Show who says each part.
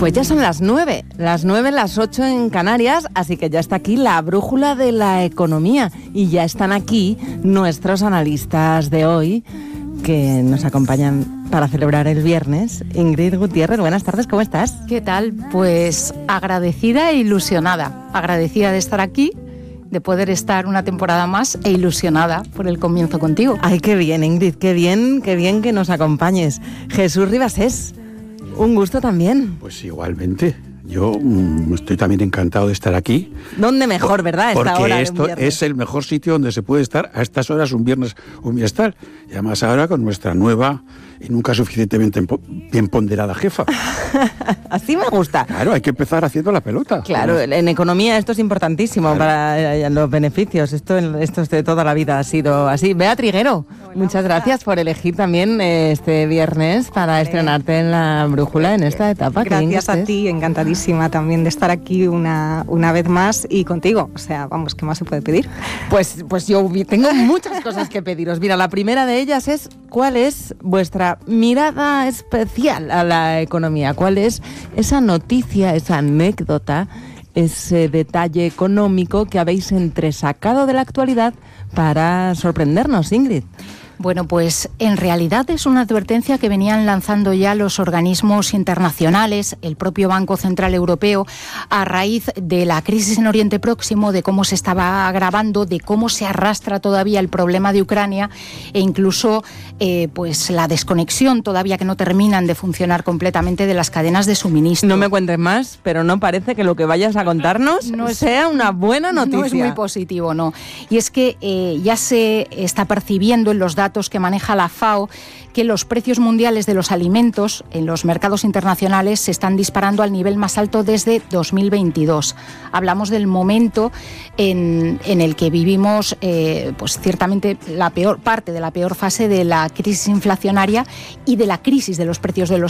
Speaker 1: Pues ya son las 9, las 8 en Canarias, así que ya está aquí la brújula de la economía y ya están aquí nuestros analistas de hoy que nos acompañan para celebrar el viernes. Ingrid Gutiérrez, buenas tardes, ¿cómo estás?
Speaker 2: ¿Qué tal? Pues agradecida e ilusionada, agradecida de estar aquí, de poder estar una temporada más e ilusionada por el comienzo contigo.
Speaker 1: Ay, qué bien, Ingrid, qué bien que nos acompañes. Jesús Ribasés, un gusto también.
Speaker 3: Pues igualmente, yo estoy también encantado de estar aquí.
Speaker 1: ¿Dónde mejor, verdad? Esta
Speaker 3: porque
Speaker 1: hora de
Speaker 3: esto
Speaker 1: un viernes.
Speaker 3: es el mejor sitio donde se puede estar a estas horas un viernes, un bienestar. Y además ahora con nuestra nueva y nunca suficientemente bien ponderada jefa.
Speaker 1: Así me gusta.
Speaker 3: Claro, hay que empezar haciendo la pelota.
Speaker 1: Claro, en economía esto es importantísimo, claro, para los beneficios. Esto es de toda la vida ha sido así. Bea Triguero, muchas gracias por elegir también este viernes para estrenarte en la brújula en esta etapa.
Speaker 4: Gracias a ti, encantadísima también de estar aquí una vez más y contigo. O sea, vamos, ¿qué más se puede pedir?
Speaker 1: Pues yo tengo muchas cosas que pediros. Mira, la primera de ellas es ¿cuál es vuestra mirada especial a la economía? ¿Cuál es esa noticia, esa anécdota, ese detalle económico que habéis entresacado de la actualidad para sorprendernos, Ingrid?
Speaker 2: Bueno, pues en realidad es una advertencia que venían lanzando ya los organismos internacionales, el propio Banco Central Europeo, a raíz de la crisis en Oriente Próximo, de cómo se estaba agravando, de cómo se arrastra todavía el problema de Ucrania e incluso pues la desconexión todavía que no terminan de funcionar completamente de las cadenas de suministro.
Speaker 1: No me cuentes más, pero no parece que lo que vayas a contarnos sea una buena noticia.
Speaker 2: No es muy positivo, no. Y es que ya se está percibiendo en los datos que maneja la FAO que los precios mundiales de los alimentos en los mercados internacionales se están disparando al nivel más alto desde 2022. Hablamos del momento en el que vivimos pues ciertamente la peor parte de la peor fase de la crisis inflacionaria y de la crisis de los precios de los